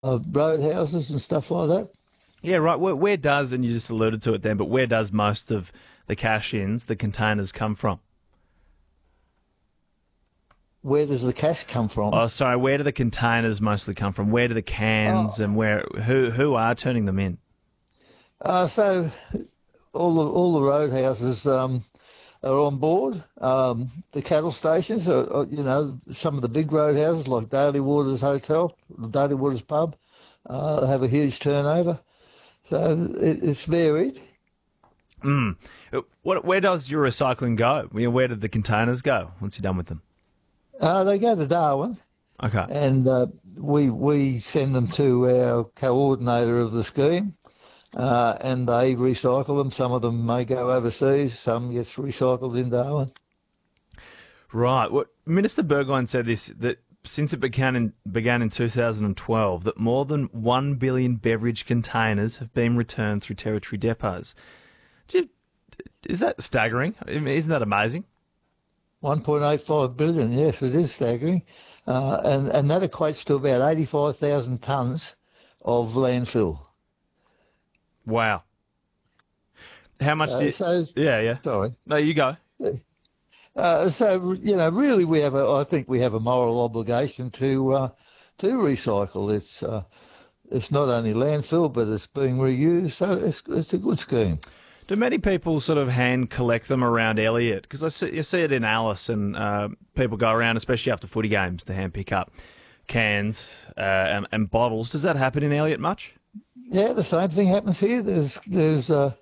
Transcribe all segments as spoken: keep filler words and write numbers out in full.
uh, roadhouses and stuff like that. Yeah, right. Where, where does, and you just alluded to it then, but where does most of the cash-ins, the containers, come from? Where does the cash come from? Oh, sorry, where do the containers mostly come from? Where do the cans Oh, and where who who are turning them in? uh, so all the all the roadhouses um, are on board. Um, the cattle stations are, are, you know, some of the big roadhouses like Daly Waters Hotel, the Daly Waters Pub, uh, have a huge turnover. So it, it's varied. Mm. What, where does your recycling go? You know, where do the containers go once you're done with them? Uh, they go to Darwin, Okay. and uh, we we send them to our coordinator of the scheme, uh, and they recycle them. Some of them may go overseas. Some gets recycled in Darwin. Right. What Minister Burgoyne said this, that since it began in, began in two thousand twelve, that more than one billion beverage containers have been returned through Territory depots. Do you, is that staggering? I mean, isn't that amazing? one point eight five billion, yes, it is staggering. Uh, and, and that equates to about eighty-five thousand tonnes of landfill. Wow. How much Uh, do you... so, Yeah, yeah. sorry. No, you go. Uh, so, you know, really we have a, I think we have a moral obligation to uh, to recycle. It's uh, it's not only landfill, but it's being reused, so it's, it's a good scheme. Do many people sort of hand collect them around Elliot? Because I see, you see it in Alice, and uh, people go around, especially after footy games, to hand pick up cans uh, and, and bottles. Does that happen in Elliot much? Yeah, the same thing happens here. There's there's uh,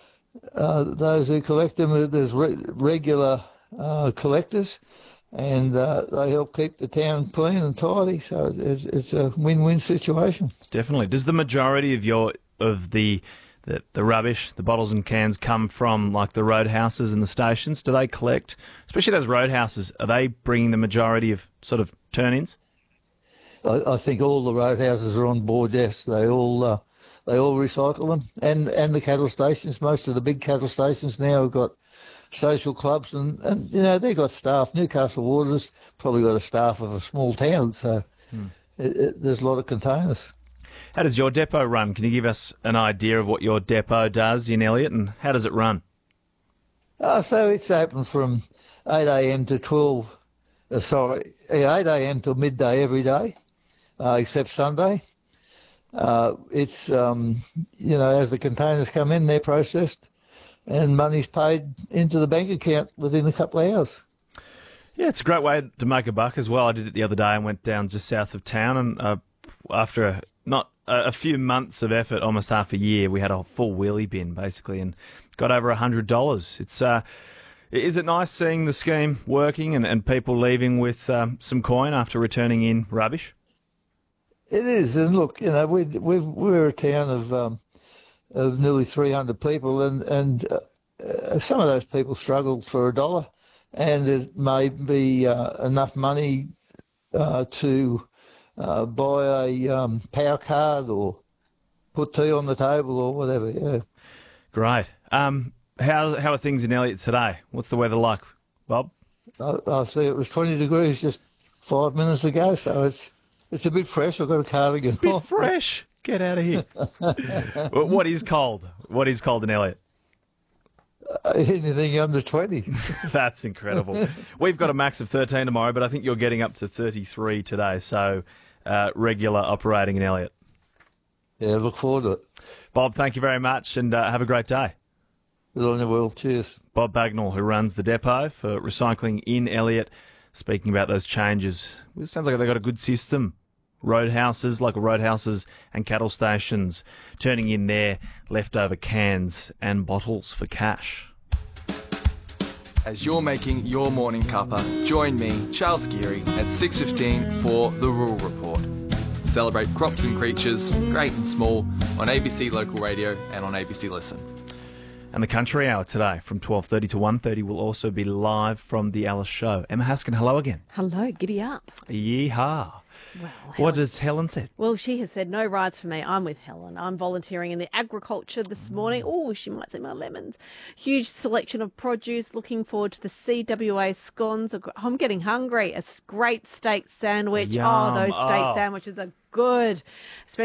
uh, those who collect them. There's re- regular uh, collectors, and uh, they help keep the town clean and tidy. So it's, it's a win-win situation. Definitely. Does the majority of your of the The, the rubbish, the bottles and cans come from like the roadhouses and the stations? Do they collect, especially those roadhouses, are they bringing the majority of sort of turn-ins? I, I think all the roadhouses are on board. Yes, they all uh, they all recycle them, and and the cattle stations. Most of the big cattle stations now have got social clubs, and, and you know they've got staff. Newcastle Waters probably got a staff of a small town, so Hmm. it, it, there's a lot of containers. How does your depot run? Can you give us an idea of what your depot does in Elliot, and how does it run? Uh, so it's open from eight a m to twelve, uh, sorry, eight a m till midday every day, uh, except Sunday. Uh, it's, um, you know, as the containers come in, they're processed and money's paid into the bank account within a couple of hours. Yeah, it's a great way to make a buck as well. I did it the other day and went down just south of town, and uh, after a, not a, a few months of effort, almost half a year, we had a full wheelie bin basically and got over a hundred dollars. It's uh, is it nice seeing the scheme working and, and people leaving with um, some coin after returning in rubbish? It is, and look, you know, we we we're a town of um, of nearly three hundred people, and and uh, uh, some of those people struggle for a dollar, and it may be uh, enough money uh, to uh, buy a um, power card or put tea on the table or whatever. Yeah. Great. Um, how how are things in Elliot today? What's the weather like, Bob? I, I see it was twenty degrees just five minutes ago, so it's it's a bit fresh. I've got a cardigan Bit on. fresh. Get out of here. What is cold? What is cold in Elliot? Anything under twenty. That's incredible. We've got a max of thirteen tomorrow, but I think you're getting up to thirty-three today, so uh, regular operating in Elliot. Yeah, look forward to it. Bob, thank you very much, and uh, have a great day. Good on you, Will. Cheers. Bob Bagnall, who runs the depot for recycling in Elliot, speaking about those changes. It sounds like they've got a good system. Roadhouses, local roadhouses and cattle stations turning in their leftover cans and bottles for cash. As you're making your morning cuppa, join me, Charles Geary, at six fifteen for The Rural Report. Celebrate crops and creatures, great and small, on A B C Local Radio and on A B C Listen. And the Country Hour today from twelve thirty to one thirty will also be live from the Alice Show. Emma Haskin, hello again. Hello, giddy up. Yeehaw. Well, What Helen- has Helen said? Well, she has said no rides for me. I'm with Helen. I'm volunteering in the agriculture this morning. Oh, she might see my lemons. Huge selection of produce. Looking forward to the C W A scones. I'm getting hungry. A great steak sandwich. Yum. Oh, those steak Oh. sandwiches are good. Especially